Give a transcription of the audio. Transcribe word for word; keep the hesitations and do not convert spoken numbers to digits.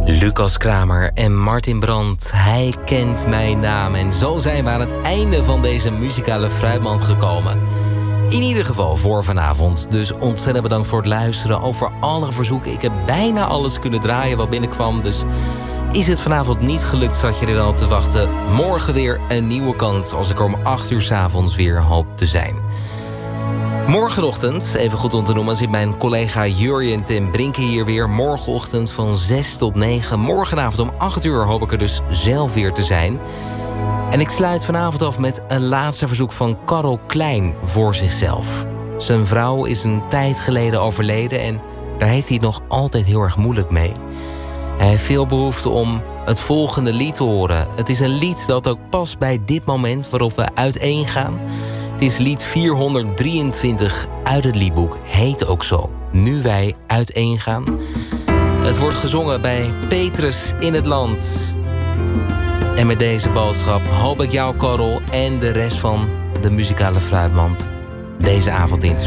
Lucas Kramer en Martin Brandt, hij kent mijn naam. En zo zijn we aan het einde van deze muzikale fruitmand gekomen. In ieder geval voor vanavond. Dus ontzettend bedankt voor het luisteren. Over alle verzoeken. Ik heb bijna alles kunnen draaien wat binnenkwam. Dus is het vanavond niet gelukt, zat je er dan te wachten. Morgen weer een nieuwe kans als ik er om acht uur 's avonds weer hoop te zijn. Morgenochtend, even goed om te noemen, zit mijn collega Jurjen ten Brinke hier weer. Morgenochtend van zes tot negen. Morgenavond om acht uur hoop ik er dus zelf weer te zijn. En ik sluit vanavond af met een laatste verzoek van Karel Klein voor zichzelf. Zijn vrouw is een tijd geleden overleden en daar heeft hij het nog altijd heel erg moeilijk mee. Hij heeft veel behoefte om het volgende lied te horen. Het is een lied dat ook past bij dit moment waarop we uiteen gaan. Het is lied vierhonderddrieëntwintig uit het liedboek, heet ook zo. Nu wij uiteen gaan. Het wordt gezongen bij Petrus in het Land. En met deze boodschap hoop ik jou, Karel, en de rest van de muzikale fruitmand deze avond in te